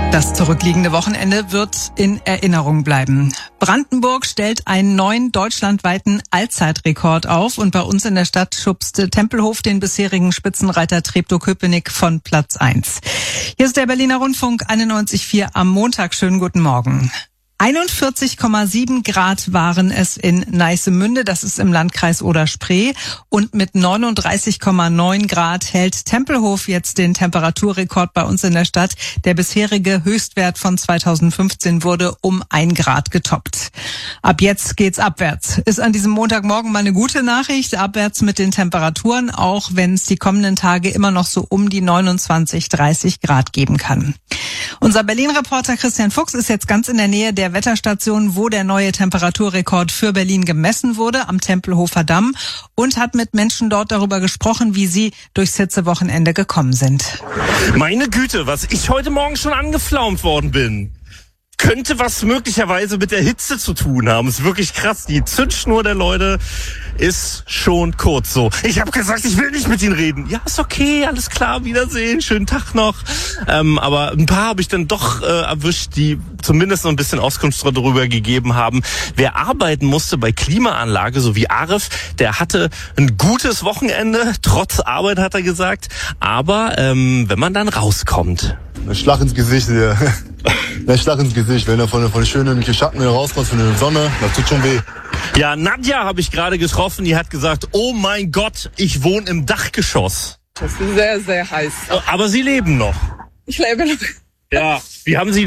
Das zurückliegende Wochenende wird in Erinnerung bleiben. Brandenburg stellt einen neuen deutschlandweiten Allzeitrekord auf und bei uns in der Stadt schubste Tempelhof den bisherigen Spitzenreiter Treptow-Köpenick von Platz 1. Hier ist der Berliner Rundfunk 91,4 am Montag. Schönen guten Morgen. 41,7 Grad waren es in Neissemünde, das ist im Landkreis Oder-Spree, und mit 39,9 Grad hält Tempelhof jetzt den Temperaturrekord bei uns in der Stadt. Der bisherige Höchstwert von 2015 wurde um 1 Grad getoppt. Ab jetzt geht's abwärts. Ist an diesem Montagmorgen mal eine gute Nachricht, abwärts mit den Temperaturen, auch wenn es die kommenden Tage immer noch so um die 29, 30 Grad geben kann. Unser Berlin-Reporter Christian Fuchs ist jetzt ganz in der Nähe der Wetterstation, wo der neue Temperaturrekord für Berlin gemessen wurde, am Tempelhofer Damm, und hat mit Menschen dort darüber gesprochen, wie sie durchs Hitzewochenende gekommen sind. Meine Güte, was ich heute Morgen schon angeflaumt worden bin. Könnte was möglicherweise mit der Hitze zu tun haben. Ist wirklich krass. Die Zündschnur der Leute ist schon kurz so. Ich habe gesagt, ich will nicht mit ihnen reden. Ja, ist okay, alles klar, Wiedersehen, schönen Tag noch. Aber ein paar habe ich dann doch erwischt, die zumindest noch ein bisschen Auskunft darüber gegeben haben. Wer arbeiten musste bei Klimaanlage, so wie Arif, der hatte ein gutes Wochenende, trotz Arbeit, hat er gesagt. Aber wenn man dann rauskommt. Ein Schlag ins Gesicht, ja. Ein Schlag ins Gesicht, wenn er von den schönen Schatten rauskommt, von der Sonne, das tut schon weh. Ja, Nadja habe ich gerade getroffen, die hat gesagt, oh mein Gott, ich wohne im Dachgeschoss. Das ist sehr, sehr heiß. Aber Sie leben noch. Ich lebe noch. Ja, wie haben Sie